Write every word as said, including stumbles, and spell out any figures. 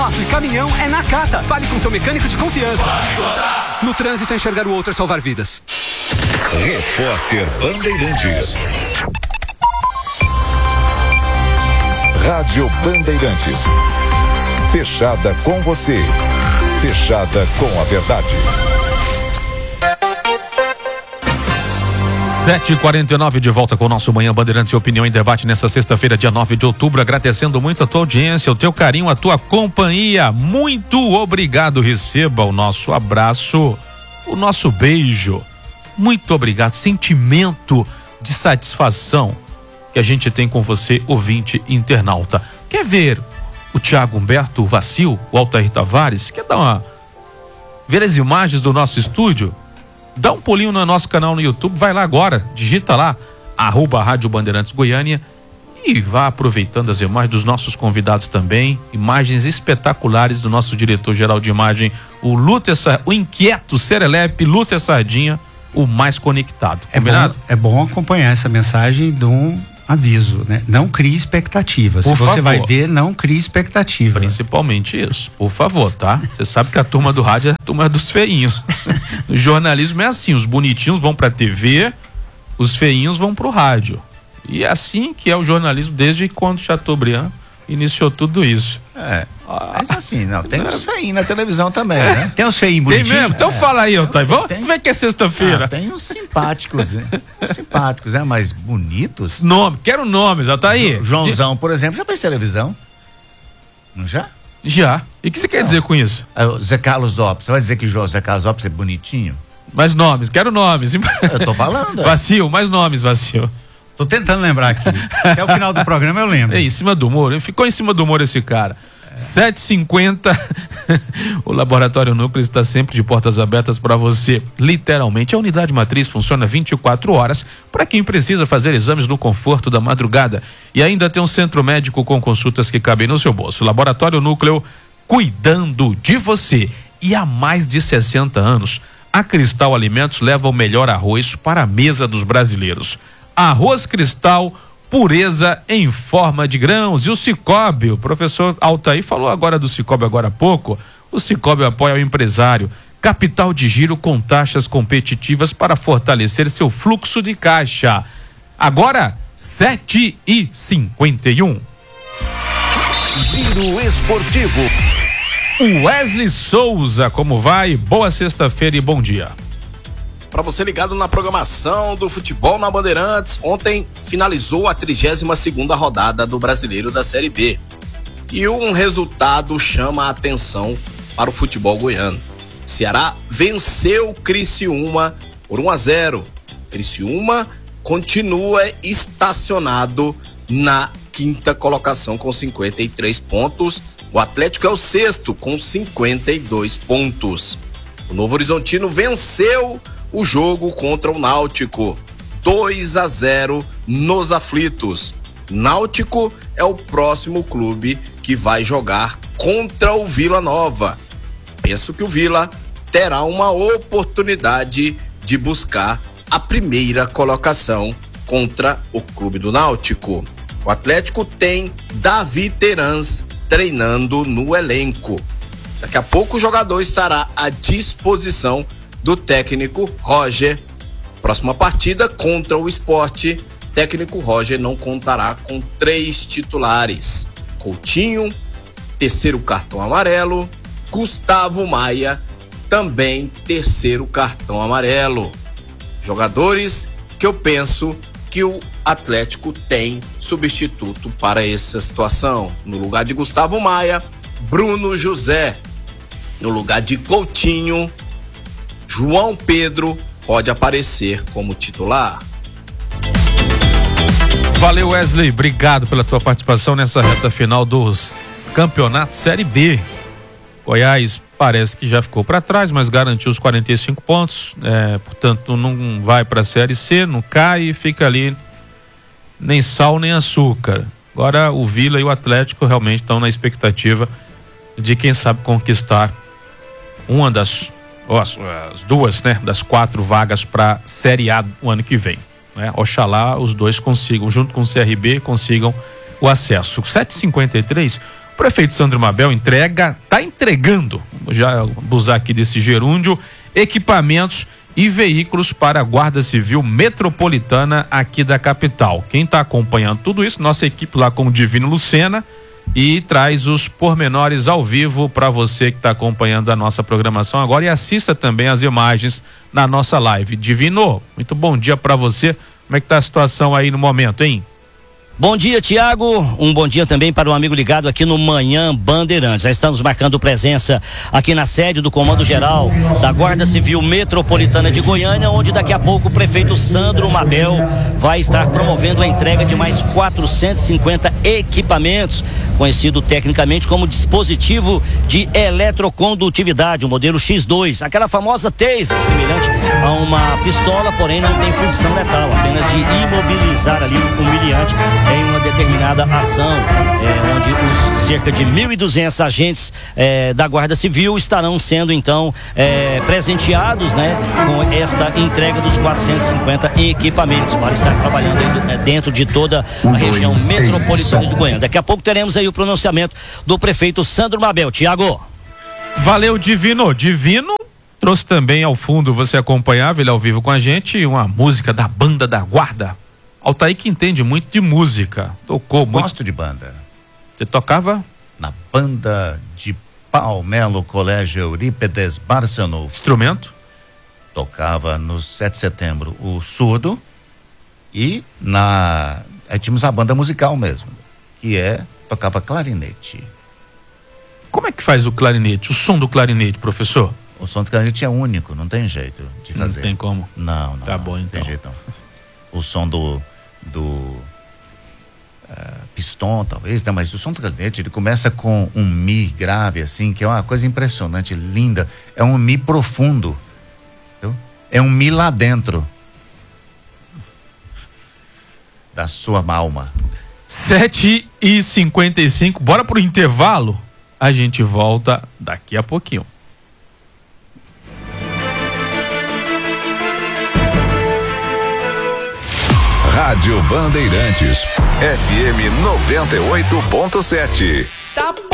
moto e caminhão é na Cata. Fale com seu mecânico de confiança. No trânsito, enxergar o outro é salvar vidas. Repórter Bandeirantes. Rádio Bandeirantes. Fechada com você. Fechada com a verdade. sete e quarenta e nove de volta com o nosso Manhã Bandeirantes e Opinião em Debate nessa sexta-feira, dia nove de outubro, agradecendo muito a tua audiência, o teu carinho, a tua companhia. Muito obrigado, receba o nosso abraço, o nosso beijo. Muito obrigado, sentimento de satisfação que a gente tem com você, ouvinte internauta. Quer ver o Thiago Humberto Vacil, o Altair Tavares? Quer dar uma ver as imagens do nosso estúdio? Dá um pulinho no nosso canal no YouTube, vai lá agora, digita lá, arroba Rádio Bandeirantes Goiânia e vá aproveitando as imagens dos nossos convidados também, imagens espetaculares do nosso diretor-geral de imagem, o Lúter, o inquieto Serelepe, Lúter Sardinha, o mais conectado. É bom, é bom acompanhar essa mensagem de um aviso, né? Não crie expectativa. Se Por você favor. vai ver, não crie expectativa. Principalmente isso, por favor, tá? Você sabe que a turma do rádio é a turma dos feinhos. O jornalismo é assim, os bonitinhos vão pra T V, os feinhos vão pro rádio. E é assim que é o jornalismo desde quando Chateaubriand iniciou tudo isso. É, mas assim, não, tem uns feinhos na televisão também, é. né? Tem uns feinhos Tem bonitinhos. mesmo? Então é. fala aí, Otávio. Vamos tem... ver que é sexta-feira. Ah, tem uns simpáticos, né? simpáticos, né? Mas bonitos. Nome, quero nomes, já tá aí. Joãozão, por exemplo, já fez televisão? Não já? Já. E o que você quer dizer com isso? É, o Zé Carlos Lopes, você vai dizer que o Zé Carlos Lopes é bonitinho? Mais nomes, quero nomes. Eu tô falando. É. Vacil, mais nomes, Vacil. Tô tentando lembrar aqui. Até o final do programa eu lembro. É, em cima do humor, ficou em cima do humor esse cara. É. sete e cinquenta, o Laboratório Núcleo está sempre de portas abertas para você. Literalmente, a unidade matriz funciona vinte e quatro horas para quem precisa fazer exames no conforto da madrugada. E ainda tem um centro médico com consultas que cabem no seu bolso. Laboratório Núcleo, cuidando de você. E há mais de sessenta anos, a Cristal Alimentos leva o melhor arroz para a mesa dos brasileiros. Arroz Cristal, pureza em forma de grãos. E o Cicobi, o professor Altair falou agora do Cicobi agora há pouco. O Cicobi apoia o empresário. Capital de giro com taxas competitivas para fortalecer seu fluxo de caixa. Agora, sete e cinquenta e um. Giro Esportivo. O Wesley Souza, como vai? Boa sexta-feira e bom dia. Para você ligado na programação do futebol na Bandeirantes, ontem finalizou a trigésima segunda rodada do Brasileiro da Série B. E um resultado chama a atenção para o futebol goiano. Ceará venceu Criciúma por um a zero. Criciúma continua estacionado na quinta colocação com cinquenta e três pontos. O Atlético é o sexto com cinquenta e dois pontos. O Novo Horizontino venceu o jogo contra o Náutico, dois a zero nos aflitos. Náutico é o próximo clube que vai jogar contra o Vila Nova. Penso que o Vila terá uma oportunidade de buscar a primeira colocação contra o clube do Náutico. O Atlético tem Davi Terans treinando no elenco. Daqui a pouco o jogador estará à disposição do técnico Roger. Próxima partida contra o Sport, técnico Roger não contará com três titulares: Coutinho, terceiro cartão amarelo, Gustavo Maia, também terceiro cartão amarelo. Jogadores que eu penso que o Atlético tem substituto para essa situação. No lugar de Gustavo Maia, Bruno José. No lugar de Coutinho, João Pedro pode aparecer como titular. Valeu, Wesley, obrigado pela tua participação nessa reta final dos campeonatos Série B. Goiás parece que já ficou para trás, mas garantiu os quarenta e cinco pontos, é, portanto não vai para a Série C, não cai, fica ali nem sal nem açúcar. Agora o Vila e o Atlético realmente estão na expectativa de quem sabe conquistar uma das As, as duas, né, das quatro vagas para Série A o ano que vem, né? Oxalá os dois consigam, junto com o C R B, consigam o acesso. sete e cinquenta e três, o prefeito Sandro Mabel entrega, tá entregando, vou já abusar aqui desse gerúndio, equipamentos e veículos para a Guarda Civil Metropolitana aqui da capital. Quem está acompanhando tudo isso, nossa equipe lá com o Divino Lucena, e traz os pormenores ao vivo para você que está acompanhando a nossa programação agora, e assista também as imagens na nossa live. Divino, muito bom dia para você. Como é que tá a situação aí no momento, hein? Bom dia, Tiago. Um bom dia também para o amigo ligado aqui no Manhã Bandeirantes. Já estamos marcando presença aqui na sede do Comando Geral da Guarda Civil Metropolitana de Goiânia, onde daqui a pouco o prefeito Sandro Mabel vai estar promovendo a entrega de mais quatrocentos e cinquenta equipamentos, conhecido tecnicamente como dispositivo de eletrocondutividade, o modelo X dois, aquela famosa taser, semelhante a uma pistola, porém não tem função letal, apenas de imobilizar ali o humilhante em uma determinada ação, é, onde os cerca de mil e duzentos agentes é, da Guarda Civil estarão sendo então é, presenteados, né, com esta entrega dos quatrocentos e cinquenta equipamentos para estar trabalhando aí, é, dentro de toda a região metropolitana de Goiânia. Daqui a pouco teremos aí o pronunciamento do prefeito Sandro Mabel. Tiago. Valeu, Divino. Divino trouxe também ao fundo, você acompanhava ele ao vivo com a gente, uma música da Banda da Guarda. Altair que entende muito de música, tocou muito. Gosto de banda. Você tocava? Na banda de Palmelo, Colégio Eurípedes Barçanufo. Instrumento? Tocava no sete de setembro o surdo, e na aí tínhamos a banda musical mesmo, que é, tocava clarinete. Como é que faz o clarinete, o som do clarinete, professor? O som do clarinete é único, não tem jeito de fazer. Não tem como? Não, não. Tá bom, não então. tem jeito não. O som do do uh, pistão, talvez, né? Mas o som do clarinete, ele começa com um mi grave, assim, que é uma coisa impressionante, linda. É um mi profundo, entendeu? É um mi lá dentro da sua alma. sete e cinquenta e cinco, bora pro intervalo, a gente volta daqui a pouquinho. Rádio Bandeirantes, F M noventa e oito ponto sete. Tá